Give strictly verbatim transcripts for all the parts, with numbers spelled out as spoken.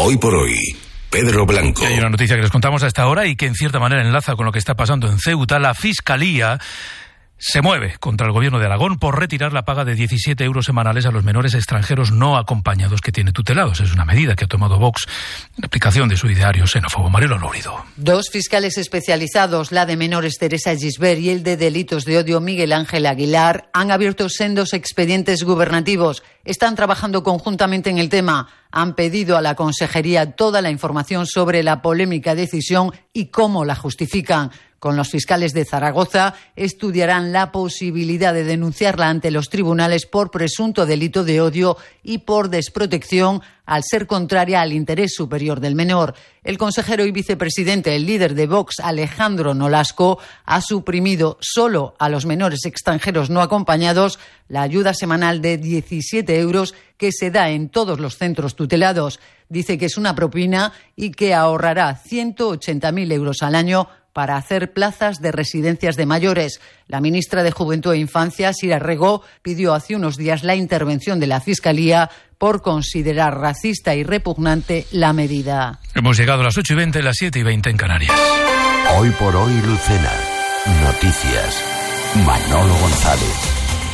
Hoy por hoy, Pedro Blanco. Y hay una noticia que les contamos a esta hora y que en cierta manera enlaza con lo que está pasando en Ceuta. La Fiscalía se mueve contra el gobierno de Aragón por retirar la paga de diecisiete euros semanales a los menores extranjeros no acompañados que tiene tutelados. Es una medida que ha tomado Vox en aplicación de su ideario xenófobo. Marielo Lórido. Dos fiscales especializados, la de menores Teresa Gisbert y el de delitos de odio Miguel Ángel Aguilar, han abierto sendos expedientes gubernativos. Están trabajando conjuntamente en el tema. Han pedido a la Consejería toda la información sobre la polémica decisión y cómo la justifican. Con los fiscales de Zaragoza estudiarán la posibilidad de denunciarla ante los tribunales por presunto delito de odio y por desprotección al ser contraria al interés superior del menor. El consejero y vicepresidente, el líder de Vox, Alejandro Nolasco, ha suprimido solo a los menores extranjeros no acompañados la ayuda semanal de diecisiete euros que se da en todos los centros tutelados. Dice que es una propina y que ahorrará ciento ochenta mil euros al año para hacer plazas de residencias de mayores. La ministra de Juventud e Infancia, Sira Rego, pidió hace unos días la intervención de la Fiscalía por considerar racista y repugnante la medida. Hemos llegado a las ocho y veinte, las siete y veinte en Canarias. Hoy por hoy, Lucena. Noticias. Manolo González.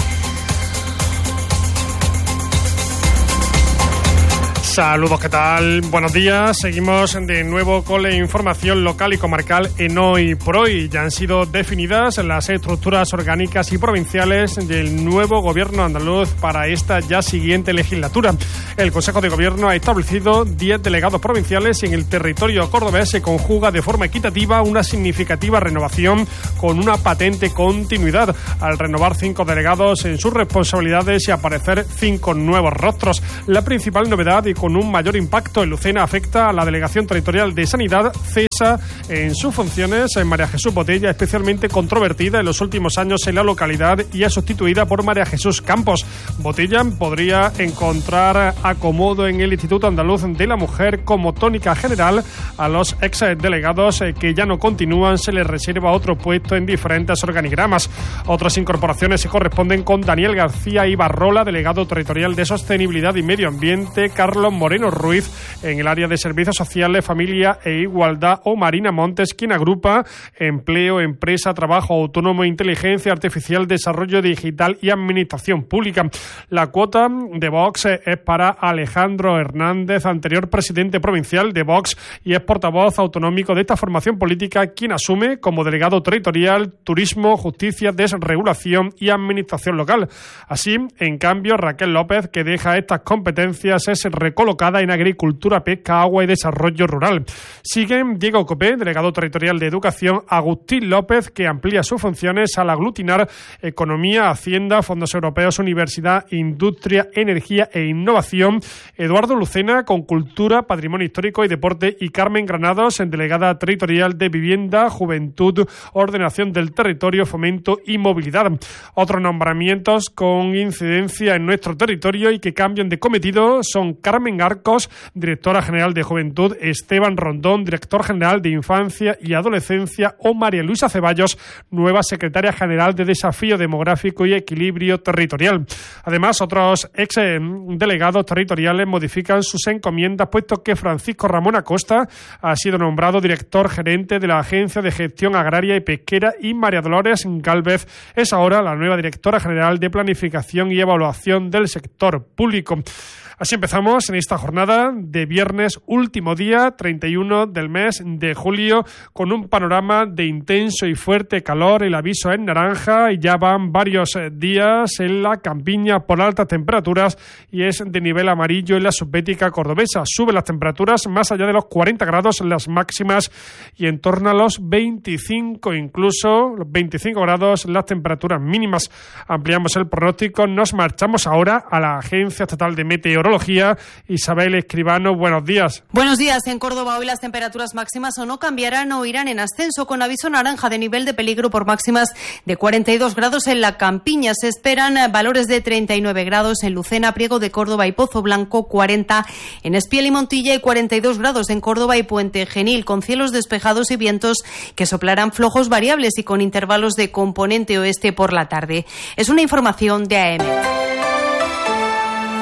Saludos, ¿qué tal? Buenos días. Seguimos de nuevo con la información local y comarcal en Hoy por Hoy. Ya han sido definidas las estructuras orgánicas y provinciales del nuevo gobierno andaluz para esta ya siguiente legislatura. El Consejo de Gobierno ha establecido diez delegados provinciales y en el territorio cordobés se conjuga de forma equitativa una significativa renovación con una patente continuidad al renovar cinco delegados en sus responsabilidades y aparecer cinco nuevos rostros. La principal novedad y con un mayor impacto en Lucena afecta a la Delegación Territorial de Sanidad. Cesa en sus funciones en María Jesús Botella, especialmente controvertida en los últimos años en la localidad, y es sustituida por María Jesús Campos. Botella podría encontrar acomodo en el Instituto Andaluz de la Mujer. Como tónica general, a los ex delegados que ya no continúan se les reserva otro puesto en diferentes organigramas. Otras incorporaciones se corresponden con Daniel García Ibarrola, delegado territorial de Sostenibilidad y Medio Ambiente, Carlos Moreno Ruiz en el área de Servicios Sociales, Familia e Igualdad, o Marina Montes, quien agrupa Empleo, Empresa, Trabajo Autónomo, Inteligencia Artificial, Desarrollo Digital y Administración Pública. La cuota de Vox es para Alejandro Hernández, anterior presidente provincial de Vox y es portavoz autonómico de esta formación política, quien asume como delegado territorial Turismo, Justicia, Desregulación y Administración Local. Así, en cambio, Raquel López, que deja estas competencias, es recolocada en Agricultura, Pesca, Agua y Desarrollo Rural. Siguen Diego Copé, delegado territorial de Educación, Agustín López, que amplía sus funciones al aglutinar Economía, Hacienda, Fondos Europeos, Universidad, Industria, Energía e Innovación, Eduardo Lucena con Cultura, Patrimonio Histórico y Deporte, y Carmen Granados, en delegada territorial de Vivienda, Juventud, Ordenación del Territorio, Fomento y Movilidad. Otros nombramientos con incidencia en nuestro territorio y que cambian de cometido son Carmen Arcos, directora general de Juventud, Esteban Rondón, director general de Infancia y Adolescencia, o María Luisa Ceballos, nueva secretaria general de Desafío Demográfico y Equilibrio Territorial. Además, otros ex delegados territoriales modifican sus encomiendas, puesto que Francisco Ramón Acosta ha sido nombrado director gerente de la Agencia de Gestión Agraria y Pesquera, y María Dolores Gálvez es ahora la nueva directora general de Planificación y Evaluación del Sector Público. Así empezamos en esta jornada de viernes, último día, treinta y uno del mes de julio, con un panorama de intenso y fuerte calor. El aviso es naranja y ya van varios días en la campiña por altas temperaturas y es de nivel amarillo en la subbética cordobesa. Suben las temperaturas más allá de los cuarenta grados en las máximas y en torno a los veinticinco, incluso los veinticinco grados las temperaturas mínimas. Ampliamos el pronóstico, nos marchamos ahora a la Agencia Estatal de Meteorología. Isabel Escribano, buenos días. Buenos días. En Córdoba hoy las temperaturas máximas o no cambiarán o irán en ascenso, con aviso naranja de nivel de peligro por máximas de cuarenta y dos grados en la campiña. Se esperan valores de treinta y nueve grados en Lucena, Priego de Córdoba y Pozo Blanco, cuarenta en Espiel y Montilla y cuarenta y dos grados en Córdoba y Puente Genil, con cielos despejados y vientos que soplarán flojos variables y con intervalos de componente oeste por la tarde. Es una información de A M.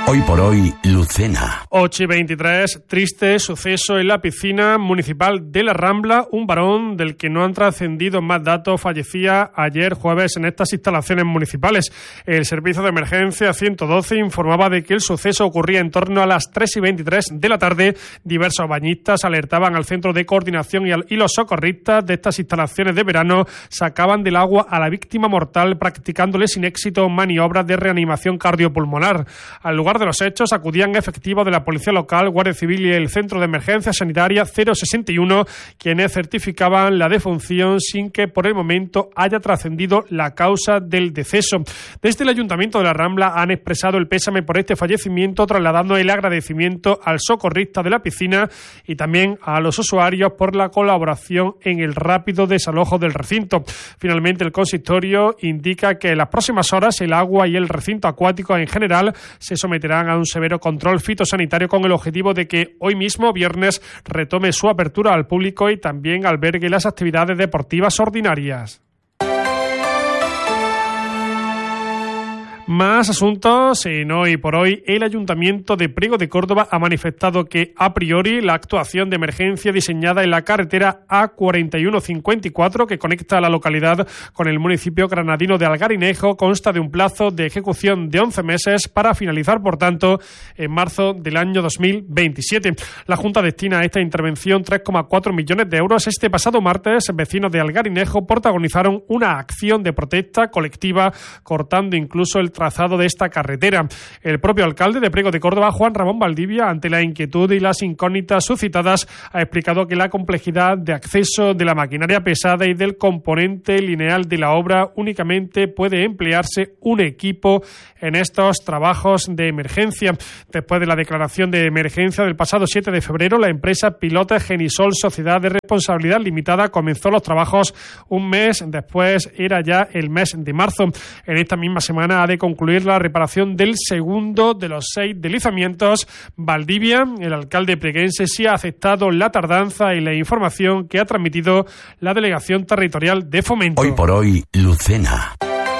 Hoy por hoy, Lucena. ocho y veintitrés, triste suceso en la piscina municipal de La Rambla. Un varón del que no han trascendido más datos fallecía ayer jueves en estas instalaciones municipales. El servicio de emergencia ciento doce informaba de que el suceso ocurría en torno a las tres y veintitrés de la tarde. Diversos bañistas alertaban al centro de coordinación y, al, y los socorristas de estas instalaciones de verano sacaban del agua a la víctima mortal, practicándole sin éxito maniobras de reanimación cardiopulmonar. Al lugar de los hechos acudían efectivos de la Policía Local, Guardia Civil y el Centro de Emergencia Sanitaria cero sesenta y uno, quienes certificaban la defunción sin que por el momento haya trascendido la causa del deceso. Desde el Ayuntamiento de La Rambla han expresado el pésame por este fallecimiento, trasladando el agradecimiento al socorrista de la piscina y también a los usuarios por la colaboración en el rápido desalojo del recinto. Finalmente, el consistorio indica que en las próximas horas el agua y el recinto acuático en general se someterán a un severo control fitosanitario con el objetivo de que hoy mismo, viernes, retome su apertura al público y también albergue las actividades deportivas ordinarias. Más asuntos en Hoy por Hoy. El Ayuntamiento de Priego de Córdoba ha manifestado que, a priori, la actuación de emergencia diseñada en la carretera A cuarenta y uno cincuenta y cuatro, que conecta a la localidad con el municipio granadino de Algarinejo, consta de un plazo de ejecución de once meses para finalizar, por tanto, en marzo del año dos mil veintisiete. La Junta destina a esta intervención tres coma cuatro millones de euros. Este pasado martes, vecinos de Algarinejo protagonizaron una acción de protesta colectiva, cortando incluso el trazado de esta carretera. El propio alcalde de Priego de Córdoba, Juan Ramón Valdivia, ante la inquietud y las incógnitas suscitadas, ha explicado que la complejidad de acceso de la maquinaria pesada y del componente lineal de la obra únicamente puede emplearse un equipo en estos trabajos de emergencia. Después de la declaración de emergencia del pasado siete de febrero, la empresa Pilota Genisol, sociedad de responsabilidad limitada, comenzó los trabajos un mes después, era ya el mes de marzo. En esta misma semana ha de concluir la reparación del segundo de los seis deslizamientos. Valdivia, el alcalde prieguense, sí ha aceptado la tardanza y la información que ha transmitido la Delegación Territorial de Fomento. Hoy por hoy, Lucena.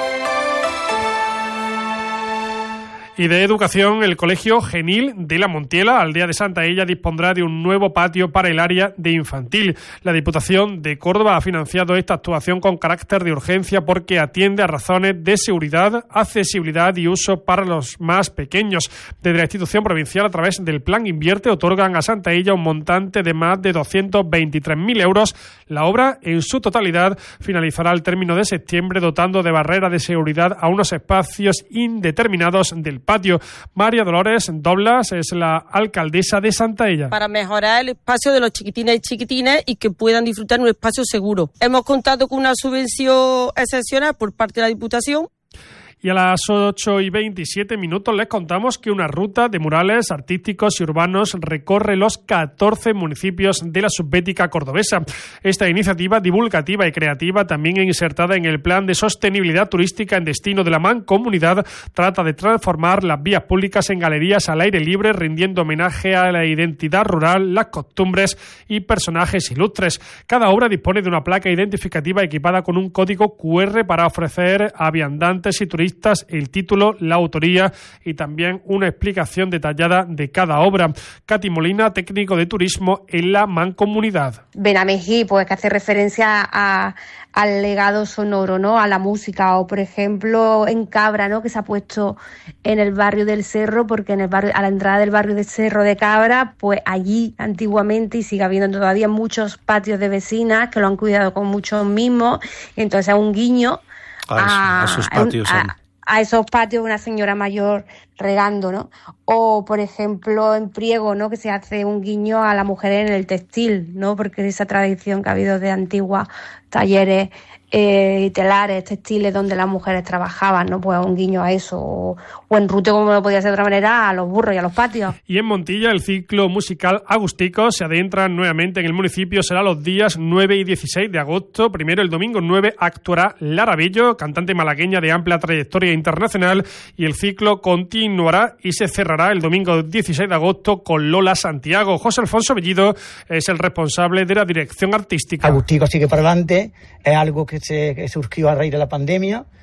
Y de educación, el Colegio Genil de La Montiela, aldea de Santa Ella, dispondrá de un nuevo patio para el área de infantil. La Diputación de Córdoba ha financiado esta actuación con carácter de urgencia porque atiende a razones de seguridad, accesibilidad y uso para los más pequeños. Desde la institución provincial, a través del Plan Invierte, otorgan a Santa Ella un montante de más de doscientos veintitrés mil euros. La obra, en su totalidad, finalizará al término de septiembre, dotando de barreras de seguridad a unos espacios indeterminados del patio. María Dolores Doblas es la alcaldesa de Santa Ella. Para mejorar el espacio de los chiquitines y chiquitines y que puedan disfrutar de un espacio seguro. Hemos contado con una subvención excepcional por parte de la Diputación. Y a las ocho y veintisiete minutos les contamos que una ruta de murales artísticos y urbanos recorre los catorce municipios de la subbética cordobesa. Esta iniciativa divulgativa y creativa, también insertada en el Plan de Sostenibilidad Turística en Destino de la Mancomunidad, trata de transformar las vías públicas en galerías al aire libre, rindiendo homenaje a la identidad rural, las costumbres y personajes ilustres. Cada obra dispone de una placa identificativa equipada con un código cu erre para ofrecer a viandantes y turistas el título, la autoría y también una explicación detallada de cada obra. Katy Molina, técnico de turismo en la Mancomunidad. Benamejí, pues que hace referencia a, al legado sonoro, ¿no? A la música, o por ejemplo en Cabra, ¿no? Que se ha puesto en el barrio del Cerro, porque en el barrio, a la entrada del barrio del Cerro de Cabra, pues allí antiguamente, y sigue habiendo todavía muchos patios de vecinas que lo han cuidado con mucho mimos, y entonces a un guiño a, a esos patios, a, a esos patios, una señora mayor regando, ¿no? O, por ejemplo, en Priego, ¿no? Que se hace un guiño a la mujer en el textil, ¿no? Porque esa tradición que ha habido de antiguos talleres eh, y telares, textiles, donde las mujeres trabajaban, ¿no? Pues un guiño a eso. O, o en Rute, como no podía ser de otra manera, a los burros y a los patios. Y en Montilla, el ciclo musical Agustico se adentra nuevamente en el municipio. Será los días nueve y dieciséis de agosto. Primero, el domingo nueve, actuará Lara Bello, cantante malagueña de amplia trayectoria internacional, y el ciclo continuará y se cerrará el domingo dieciséis de agosto con Lola Santiago. José Alfonso Bellido es el responsable de la dirección artística. Agustico sigue para adelante, es algo que se que surgió a raíz de la pandemia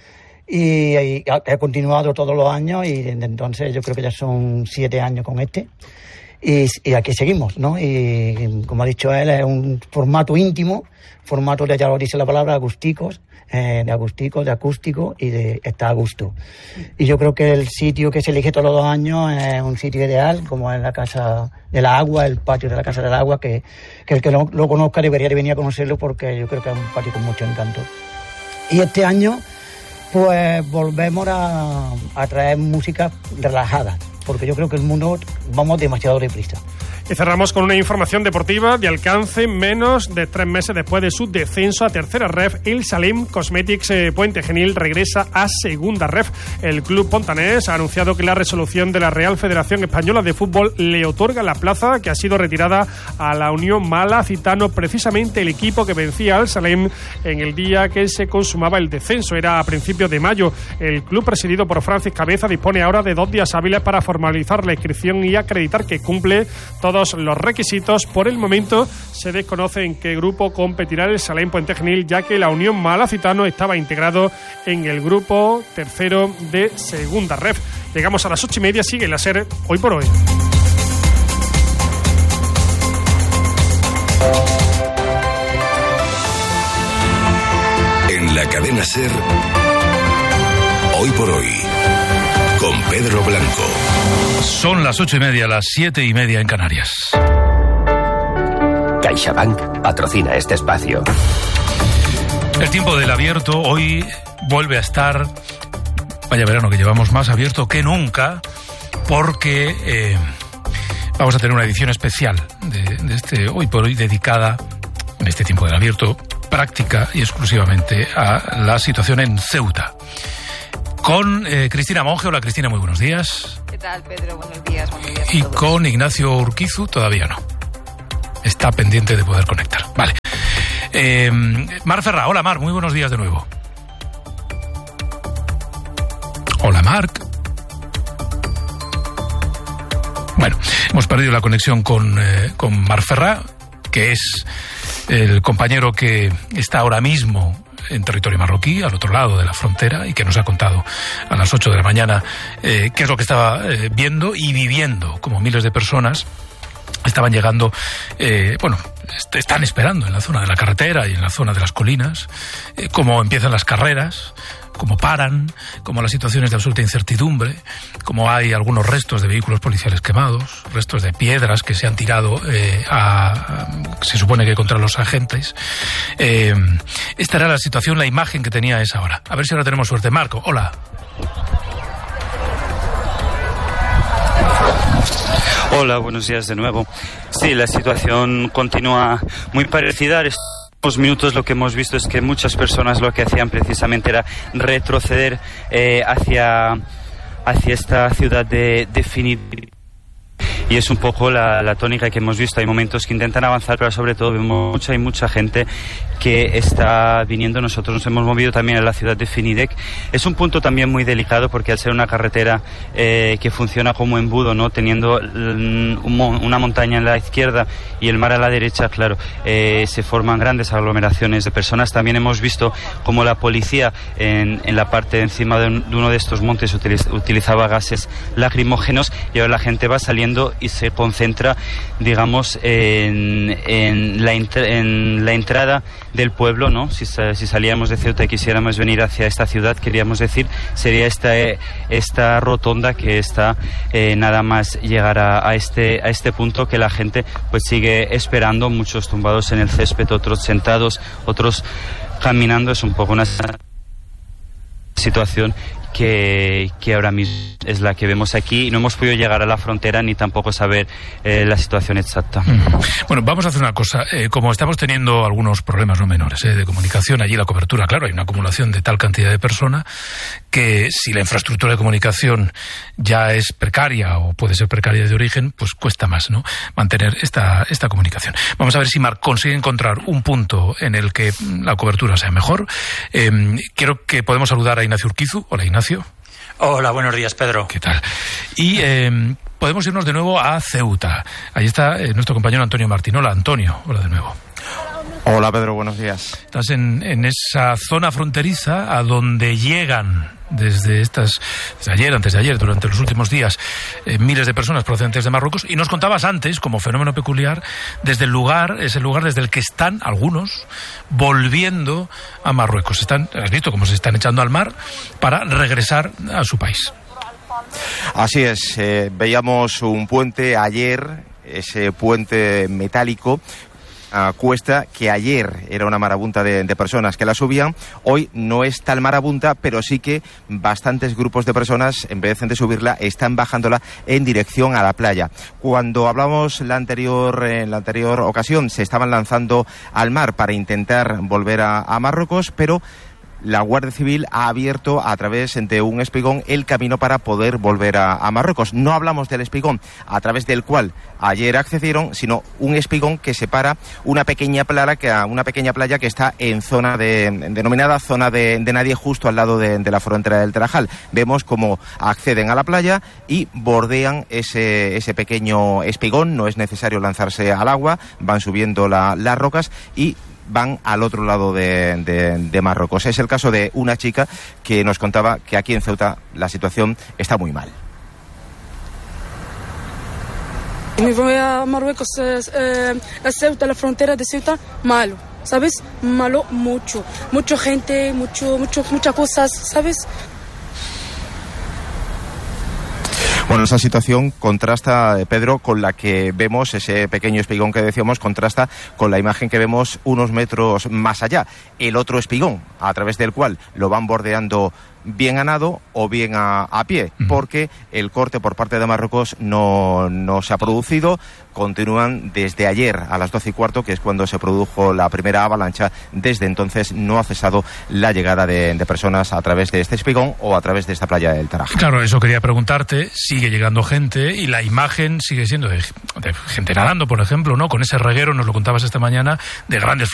y, y he continuado todos los años y desde entonces yo creo que ya son siete años con este. Y, y aquí seguimos, ¿no? Y como ha dicho él, es un formato íntimo, formato de, ya lo dice la palabra, acústicos, eh, de acústicos, de acústico y de está a gusto. Y yo creo que el sitio que se elige todos los años es un sitio ideal, como es la Casa del Agua, el patio de la Casa del Agua, que, que el que lo, lo conozca debería de venir a conocerlo porque yo creo que es un patio con mucho encanto. Y este año, pues volvemos a, a traer música relajada, porque yo creo que el mundo vamos demasiado deprisa. Y cerramos con una información deportiva de alcance. Menos de tres meses después de su descenso a tercera ref, el Salem Cosmetics eh, Puente Genil regresa a segunda ref. El club pontanés ha anunciado que la resolución de la Real Federación Española de Fútbol le otorga la plaza que ha sido retirada a la Unión Malacitano, precisamente el equipo que vencía al Salem en el día que se consumaba el descenso. Era a principios de mayo. El club, presidido por Francis Cabeza, dispone ahora de dos días hábiles para formalizar la inscripción y acreditar que cumple todo los requisitos. Por el momento se desconoce en qué grupo competirá el Salem Puente Genil, ya que la Unión Malacitano estaba integrado en el grupo tercero de segunda ref. Llegamos a las ocho y media, sigue la SER Hoy por Hoy. En la cadena SER Hoy por Hoy, con Pedro Blanco. Son las ocho y media, las siete y media en Canarias. CaixaBank patrocina este espacio. El tiempo del abierto hoy vuelve a estar, vaya verano que llevamos, más abierto que nunca, porque eh, vamos a tener una edición especial de, de este Hoy por Hoy dedicada, en este tiempo del abierto, práctica y exclusivamente a la situación en Ceuta. Con eh, Cristina Monge. Hola Cristina, muy buenos días. ¿Qué tal, Pedro? Buenos días, buenos días a Y todos. con Ignacio Urquizu todavía no. Está pendiente de poder conectar. Vale. Eh, Mar Ferrá. Hola Mar, muy buenos días de nuevo. Hola Marc. Bueno, hemos perdido la conexión con, eh, con Mar Ferrá, que es el compañero que está ahora mismo en territorio marroquí, al otro lado de la frontera, y que nos ha contado a las ocho de la mañana eh, qué es lo que estaba eh, viendo y viviendo, como miles de personas estaban llegando, eh, bueno, est- están esperando en la zona de la carretera y en la zona de las colinas, eh, cómo empiezan las carreras, cómo paran, cómo las situaciones de absoluta incertidumbre, cómo hay algunos restos de vehículos policiales quemados, restos de piedras que se han tirado eh, a, a, se supone que contra los agentes. Eh, esta era la situación, la imagen que tenía a esa hora. A ver si ahora tenemos suerte. Marco, hola. Hola, buenos días de nuevo. Sí, la situación continúa muy parecida. Estos minutos lo que hemos visto es que muchas personas lo que hacían precisamente era retroceder eh, hacia, hacia esta ciudad de, de Finid. Y es un poco la, la tónica que hemos visto. Hay momentos que intentan avanzar, pero sobre todo vemos mucha y mucha gente que está viniendo. Nosotros nos hemos movido también a la ciudad de Finidec. Es un punto también muy delicado porque al ser una carretera eh, que funciona como embudo, ¿no? Teniendo un, una montaña en la izquierda y el mar a la derecha, claro, eh, se forman grandes aglomeraciones de personas. También hemos visto cómo la policía en, en la parte de encima de, un, de uno de estos montes utiliz, utilizaba gases lacrimógenos, y ahora la gente va saliendo y se concentra, digamos, en, en, la, en la entrada del pueblo, ¿no? Si, si salíamos de Ceuta y quisiéramos venir hacia esta ciudad, queríamos decir, sería esta, esta rotonda que está eh, nada más llegar a, a, este, a este punto, que la gente pues sigue esperando, muchos tumbados en el césped, otros sentados, otros caminando. Es un poco una situación que, que ahora mismo es la que vemos aquí. No hemos podido llegar a la frontera ni tampoco saber eh, la situación exacta. Mm. Bueno, vamos a hacer una cosa. Eh, como estamos teniendo algunos problemas no menores eh, de comunicación, allí la cobertura, claro, hay una acumulación de tal cantidad de personas que si la infraestructura de comunicación ya es precaria o puede ser precaria de origen, pues cuesta más, ¿no?, mantener esta, esta comunicación. Vamos a ver si Marc consigue encontrar un punto en el que la cobertura sea mejor. Eh, quiero que podemos saludar a Ignacio Urquizu. Hola, Ignacio. Hola, buenos días, Pedro. ¿Qué tal? Y eh, podemos irnos de nuevo a Ceuta. Ahí está eh, nuestro compañero Antonio Martín. Hola, Antonio. Hola de nuevo. Hola Pedro, buenos días. Estás en, en esa zona fronteriza a donde llegan desde estas, desde ayer, antes de ayer, durante los últimos días, eh, miles de personas procedentes de Marruecos, y nos contabas antes, como fenómeno peculiar, desde el lugar, es el lugar desde el que están algunos volviendo a Marruecos. Están, has visto cómo se están echando al mar para regresar a su país. Así es, eh, veíamos un puente ayer, ese puente metálico, a cuesta, que ayer era una marabunta de, de personas que la subían. Hoy no es tal marabunta, pero sí que bastantes grupos de personas, en vez de subirla, están bajándola en dirección a la playa. Cuando hablamos la anterior, en la anterior ocasión, se estaban lanzando al mar para intentar volver a, a Marruecos, pero la Guardia Civil ha abierto a través de un espigón el camino para poder volver a, a Marruecos. No hablamos del espigón a través del cual ayer accedieron, sino un espigón que separa una pequeña playa que, una pequeña playa que está en zona de, denominada zona de, de nadie, justo al lado de, de la frontera del Tarajal. Vemos cómo acceden a la playa y bordean ese, ese pequeño espigón. No es necesario lanzarse al agua, van subiendo la, las rocas y van al otro lado de, de, de Marruecos. Es el caso de una chica que nos contaba que aquí en Ceuta la situación está muy mal. Me voy a Marruecos, eh, a Ceuta, la frontera de Ceuta, malo, ¿sabes? Malo mucho, mucha gente, mucho, mucho, muchas cosas, ¿sabes? Bueno, esa situación contrasta, Pedro, con la que vemos, ese pequeño espigón que decíamos, contrasta con la imagen que vemos unos metros más allá. El otro espigón, a través del cual lo van bordeando bien a nado o bien a, a pie, porque el corte por parte de Marruecos no, no se ha producido. Continúan desde ayer a las doce y cuarto, que es cuando se produjo la primera avalancha. Desde entonces no ha cesado la llegada de, de personas a través de este espigón o a través de esta playa del Tarajal. Claro, eso quería preguntarte. Sigue llegando gente y la imagen sigue siendo de, de gente nadando, por ejemplo, ¿no? Con ese reguero, nos lo contabas esta mañana, de grandes